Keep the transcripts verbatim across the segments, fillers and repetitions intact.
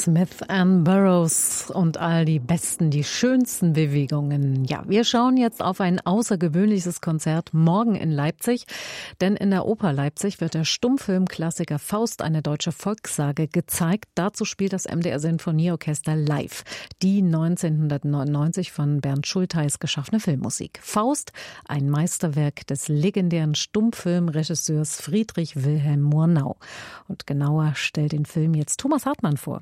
Smith and Burroughs und all die besten, die schönsten Bewegungen. Ja, wir schauen jetzt auf ein außergewöhnliches Konzert morgen in Leipzig, denn in der Oper Leipzig wird der Stummfilmklassiker Faust, eine deutsche Volkssage, gezeigt. Dazu spielt das M D R Sinfonieorchester live die neunzehnhundertneunundneunzig von Bernd Schultheis geschaffene Filmmusik. Faust, ein Meisterwerk des legendären Stummfilmregisseurs Friedrich Wilhelm Murnau. Und genauer stellt den Film jetzt Thomas Hartmann vor.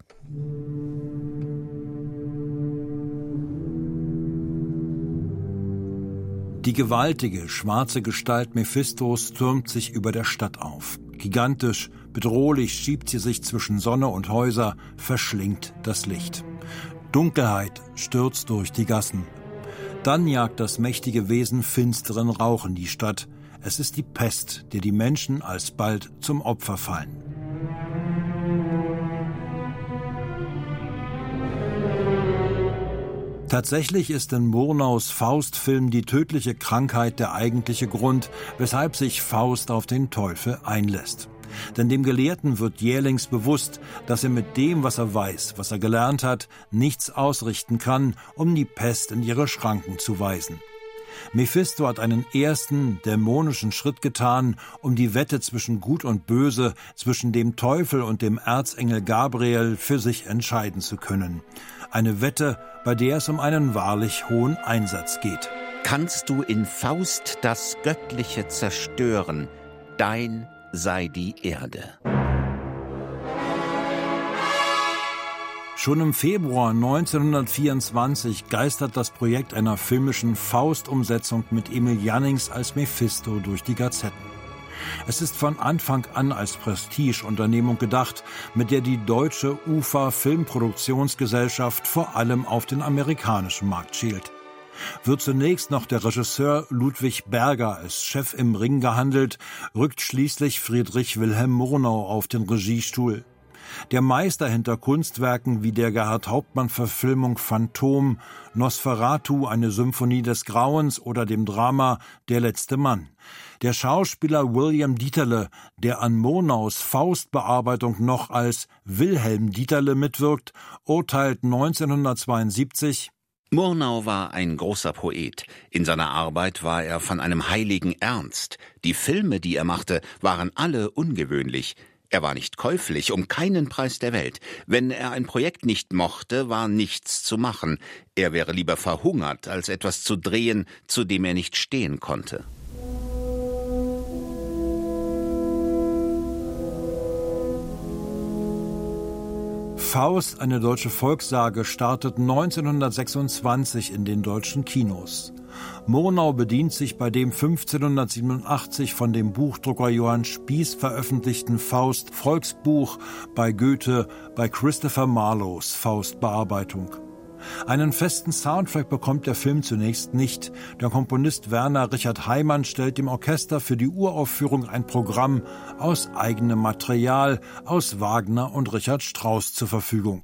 Die gewaltige, schwarze Gestalt Mephistos türmt sich über der Stadt auf. Gigantisch, bedrohlich schiebt sie sich zwischen Sonne und Häuser, verschlingt das Licht. Dunkelheit stürzt durch die Gassen. Dann jagt das mächtige Wesen finsteren Rauch in die Stadt. Es ist die Pest, der die Menschen alsbald zum Opfer fallen. Tatsächlich ist in Murnaus Faustfilm die tödliche Krankheit der eigentliche Grund, weshalb sich Faust auf den Teufel einlässt. Denn dem Gelehrten wird jählings bewusst, dass er mit dem, was er weiß, was er gelernt hat, nichts ausrichten kann, um die Pest in ihre Schranken zu weisen. Mephisto hat einen ersten, dämonischen Schritt getan, um die Wette zwischen Gut und Böse, zwischen dem Teufel und dem Erzengel Gabriel für sich entscheiden zu können. Eine Wette, bei der es um einen wahrlich hohen Einsatz geht. Kannst du in Faust das Göttliche zerstören, dein sei die Erde. Schon im Februar neunzehnhundertvierundzwanzig geistert das Projekt einer filmischen Faust-Umsetzung mit Emil Jannings als Mephisto durch die Gazetten. Es ist von Anfang an als Prestigeunternehmung gedacht, mit der die deutsche U F A Filmproduktionsgesellschaft vor allem auf den amerikanischen Markt schielt. Wird zunächst noch der Regisseur Ludwig Berger als Chef im Ring gehandelt, rückt schließlich Friedrich Wilhelm Murnau auf den Regiestuhl. Der Meister hinter Kunstwerken wie der Gerhard Hauptmann-Verfilmung Phantom, Nosferatu, eine Symphonie des Grauens oder dem Drama Der letzte Mann. Der Schauspieler William Dieterle, der an Murnaus Faustbearbeitung noch als Wilhelm Dieterle mitwirkt, urteilt neunzehnhundertzweiundsiebzig: Murnau war ein großer Poet. In seiner Arbeit war er von einem heiligen Ernst. Die Filme, die er machte, waren alle ungewöhnlich. Er war nicht käuflich, um keinen Preis der Welt. Wenn er ein Projekt nicht mochte, war nichts zu machen. Er wäre lieber verhungert, als etwas zu drehen, zu dem er nicht stehen konnte. Faust, eine deutsche Volkssage, startet neunzehnhundertsechsundzwanzig in den deutschen Kinos. Murnau bedient sich bei dem fünfzehnhundertsiebenundachtzig von dem Buchdrucker Johann Spieß veröffentlichten Faust Volksbuch bei Goethe bei Christopher Marlowes Faustbearbeitung. Einen festen Soundtrack bekommt der Film zunächst nicht. Der Komponist Werner Richard Heimann stellt dem Orchester für die Uraufführung ein Programm aus eigenem Material aus Wagner und Richard Strauss zur Verfügung.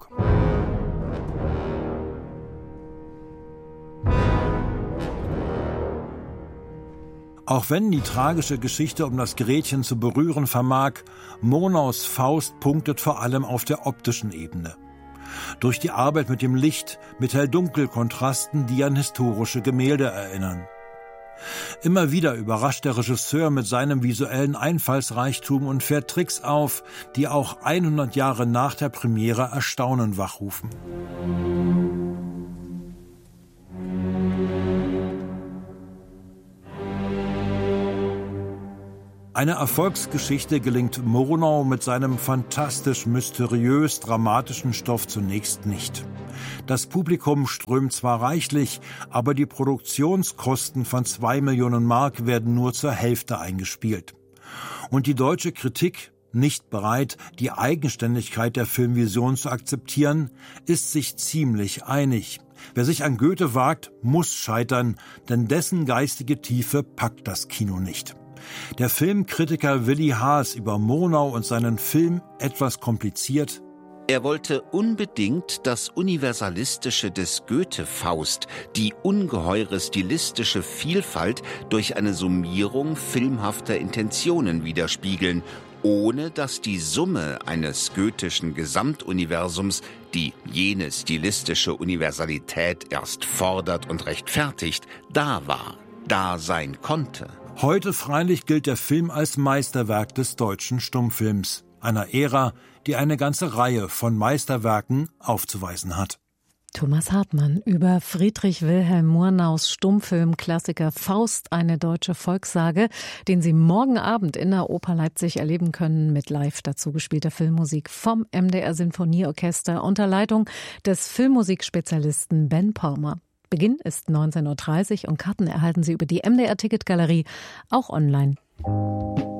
Auch wenn die tragische Geschichte um das Gretchen zu berühren vermag, Murnaus Faust punktet vor allem auf der optischen Ebene. Durch die Arbeit mit dem Licht, mit Hell-Dunkel-Kontrasten, die an historische Gemälde erinnern. Immer wieder überrascht der Regisseur mit seinem visuellen Einfallsreichtum und fährt Tricks auf, die auch hundert Jahre nach der Premiere Erstaunen wachrufen. Eine Erfolgsgeschichte gelingt Murnau mit seinem fantastisch mysteriös dramatischen Stoff zunächst nicht. Das Publikum strömt zwar reichlich, aber die Produktionskosten von zwei Millionen Mark werden nur zur Hälfte eingespielt. Und die deutsche Kritik, nicht bereit, die Eigenständigkeit der Filmvision zu akzeptieren, ist sich ziemlich einig. Wer sich an Goethe wagt, muss scheitern, denn dessen geistige Tiefe packt das Kino nicht. Der Filmkritiker Willi Haas über Murnau und seinen Film etwas kompliziert: Er wollte unbedingt das Universalistische des Goethe-Faust, die ungeheure stilistische Vielfalt durch eine Summierung filmhafter Intentionen widerspiegeln, ohne dass die Summe eines goethischen Gesamtuniversums, die jene stilistische Universalität erst fordert und rechtfertigt, da war, da sein konnte. Heute freilich gilt der Film als Meisterwerk des deutschen Stummfilms, einer Ära, die eine ganze Reihe von Meisterwerken aufzuweisen hat. Thomas Hartmann über Friedrich Wilhelm Murnaus Stummfilmklassiker Faust, eine deutsche Volkssage, den Sie morgen Abend in der Oper Leipzig erleben können mit live dazu gespielter Filmmusik vom M D R Sinfonieorchester unter Leitung des Filmmusikspezialisten Ben Palmer. Beginn ist neunzehn Uhr dreißig und Karten erhalten Sie über die M D R Ticketgalerie, auch online.